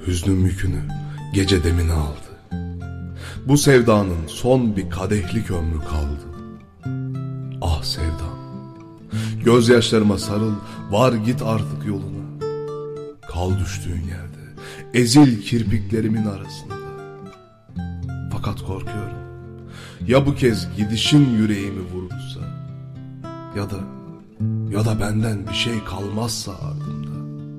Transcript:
Hüznün yükünü gece demine aldı. Bu sevdanın son bir kadehlik ömrü kaldı. Ah sevdam, gözyaşlarıma sarıl, var git artık yoluna. Kal düştüğün yerde, ezil kirpiklerimin arasında. Fakat korkuyorum, ya bu kez gidişin yüreğimi vurursa, ya da benden bir şey kalmazsa ardından.